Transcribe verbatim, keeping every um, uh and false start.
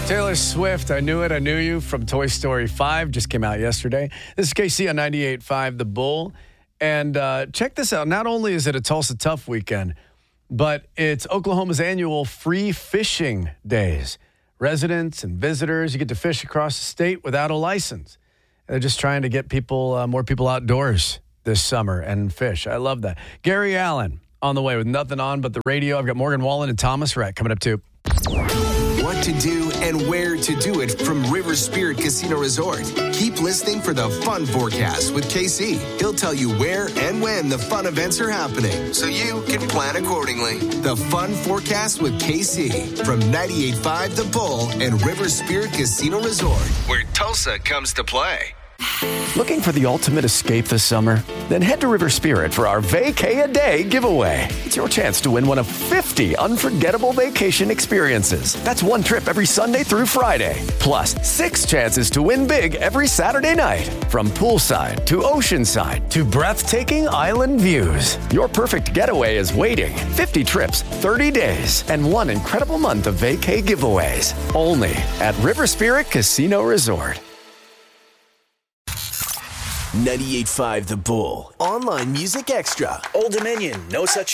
Taylor Swift, I Knew It, I Knew You from Toy Story five just came out yesterday. This is K C on ninety-eight point five The Bull. And uh, check this out. Not only is it a Tulsa Tough weekend, but it's Oklahoma's annual Free Fishing Days. Residents and visitors, you get to fish across the state without a license. And they're just trying to get people, uh, more people outdoors this summer and fish. I love that. Gary Allen on the way with nothing on but the radio. I've got Morgan Wallen and Thomas Rhett coming up too. What to do and where to do it from River Spirit Casino Resort. Keep listening for the Fun Forecast with K C. He'll tell you where and when the fun events are happening, so you can plan accordingly. The Fun Forecast with K C from ninety-eight point five The Bull and River Spirit Casino Resort, where Tulsa comes to play. Looking for the ultimate escape this summer? Then head to River Spirit for our Vacay-A-Day giveaway. It's your chance to win one of fifty unforgettable vacation experiences. That's one trip every Sunday through Friday. Plus, six chances to win big every Saturday night. From poolside to oceanside to breathtaking island views. Your perfect getaway is waiting. fifty trips, thirty days, and one incredible month of vacay giveaways. Only at River Spirit Casino Resort. ninety-eight point five The Bull. Online Music Extra. Old Dominion, no such